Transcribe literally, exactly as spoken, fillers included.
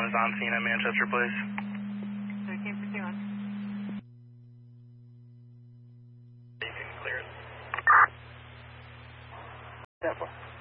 one is on scene at Manchester Place. thirteen fifty-one. You can clear it. ten four.